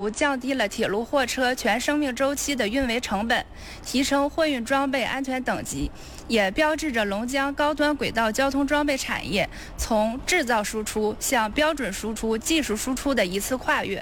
幅降低了铁路货车全生命周期的运维成本，提升货运装备安全等级，也标志着龙江高端轨道交通装备产业从制造输出向标准输出、技术输出的一次跨越。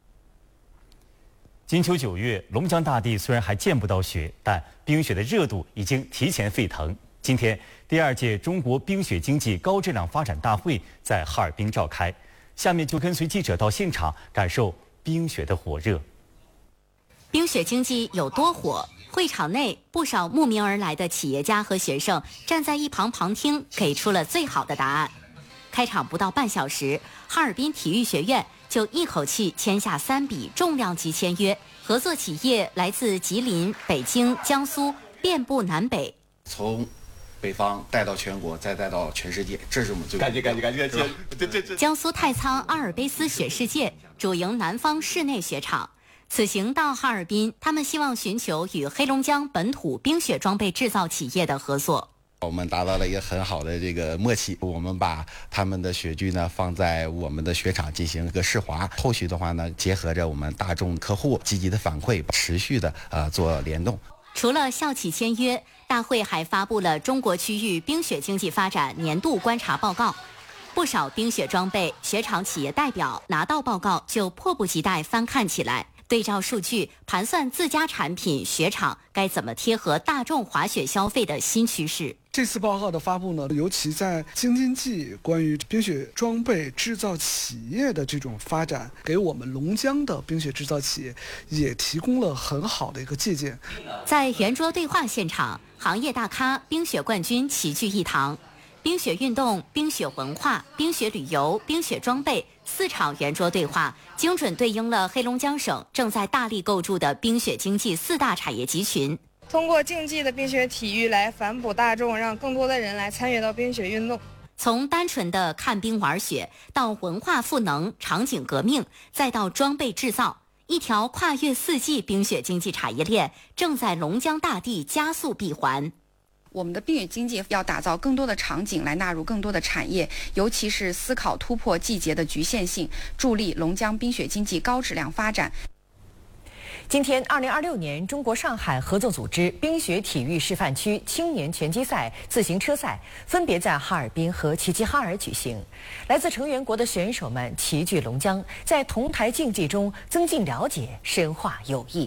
金秋9月，龙江大地虽然还见不到雪，但冰雪的热度已经提前沸腾。今天，第2届中国冰雪经济高质量发展大会在哈尔滨召开。下面就跟随记者到现场感受冰雪的火热。 冰雪经济有多火？会场内不少慕名而来的企业家和学生站在一旁旁听，给出了最好的答案。开场不到半小时，哈尔滨体育学院就一口气签下3笔重量级签约，合作企业来自吉林、北京、江苏，遍布南北。 从北方带到全国，再带到全世界，这是我们最感谢。 这江苏太仓阿尔卑斯雪世界主营南方室内雪场，此行到哈尔滨，他们希望寻求与黑龙江本土冰雪装备制造企业的合作。 我们达到了一个很好的这个默契，我们把他们的雪具呢放在我们的雪场进行一个试滑，后续的话呢，结合着我们大众客户积极的反馈，持续的做联动。 除了校企签约，大会还发布了中国区域冰雪经济发展年度观察报告。不少冰雪装备雪场企业代表拿到报告就迫不及待翻看起来，对照数据盘算自家产品雪场该怎么贴合大众滑雪消费的新趋势。 这次报告的发布呢，尤其在京津冀关于冰雪装备制造企业的这种发展，给我们龙江的冰雪制造企业也提供了很好的一个借鉴。 在圆桌对话现场，行业大咖、冰雪冠军齐聚一堂，冰雪运动、冰雪文化、冰雪旅游、冰雪装备4场圆桌对话，精准对应了黑龙江省正在大力构筑的冰雪经济4大产业集群。 通过竞技的冰雪体育来反哺大众，让更多的人来参与到冰雪运动。 从单纯的看冰玩雪，到文化赋能、场景革命，再到装备制造，一条跨越4季冰雪经济产业链正在龙江大地加速闭环。 我们的冰雪经济要打造更多的场景来纳入更多的产业，尤其是思考突破季节的局限性，助力龙江冰雪经济高质量发展。 今天，2026年中国上海合作组织冰雪体育示范区青年拳击赛、自行车赛分别在哈尔滨和齐齐哈尔举行。来自成员国的选手们齐聚龙江，在同台竞技中增进了解，深化友谊。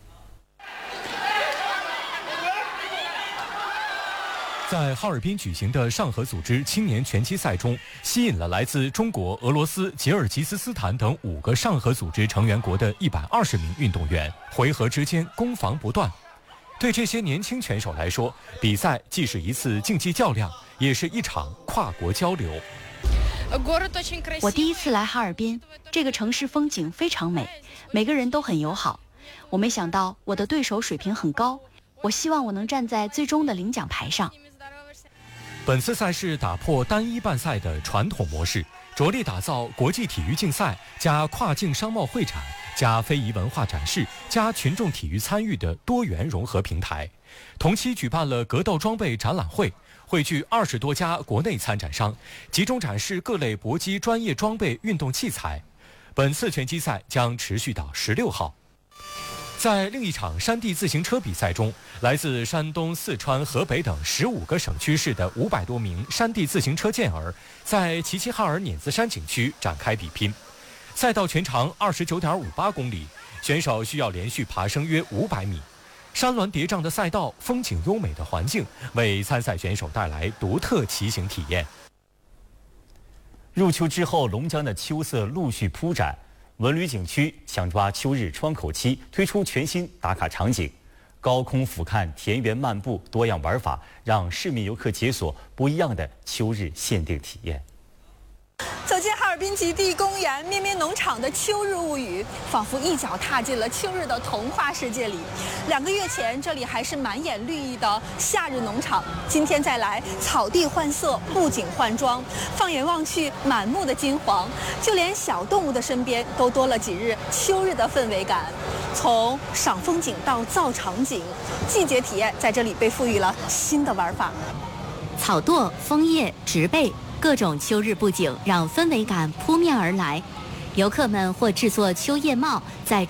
在哈尔滨举行的上合组织青年拳击赛中，吸引了来自中国、俄罗斯、吉尔吉斯斯坦等5个上合组织成员国的120名运动员，回合之间攻防不断。对这些年轻拳手来说，比赛既是一次竞技较量，也是一场跨国交流。 我第一次来哈尔滨，这个城市风景非常美，每个人都很友好。我没想到我的对手水平很高，我希望我能站在最终的领奖台上。 本次赛事打破单一办赛的传统模式，着力打造国际体育竞赛加跨境商贸会展加非遗文化展示加群众体育参与的多元融合平台。同期举办了格斗装备展览会，汇聚20多家国内参展商，集中展示各类搏击专业装备、运动器材。本次拳击赛将持续到16号。在另一场山地自行车比赛中，来自山东、四川、河北等15个省区市的500多名山地自行车健儿，在齐齐哈尔碾子山景区展开比拼。赛道全长29.58公里，选手需要连续爬升约500米。山峦叠嶂的赛道，风景优美的环境，为参赛选手带来独特骑行体验。 入秋之后，龙江的秋色陆续铺展。文旅景区想抓秋日窗口期，推出全新打卡场景，高空俯瞰、田园漫步，多样玩法，让市民游客解锁不一样的秋日限定体验。 走进哈尔滨极地公园咩咩农场的秋日物语，仿佛一脚踏进了秋日的童话世界里。2个月前，这里还是满眼绿意的夏日农场，今天再来，草地换色，布景换装，放眼望去，满目的金黄，就连小动物的身边都多了几日秋日的氛围感。从赏风景到造场景，季节体验在这里被赋予了新的玩法。 草垛、枫叶、植被。各种秋日布景让氛围感扑面而来，游客们或制作秋叶帽，在